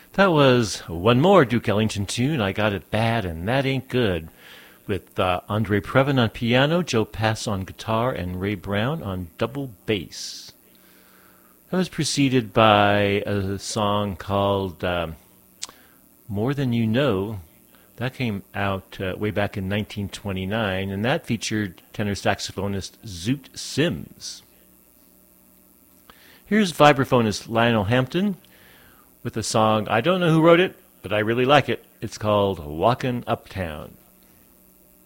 That was one more Duke Ellington tune, I Got It Bad and That Ain't Good, with Andre Previn on piano, Joe Pass on guitar, and Ray Brown on double bass. That was preceded by a song called More Than You Know. That came out way back in 1929, and that featured tenor saxophonist Zoot Sims. Here's vibraphonist Lionel Hampton with a song, I don't know who wrote it, but I really like it. It's called Walkin' Uptown.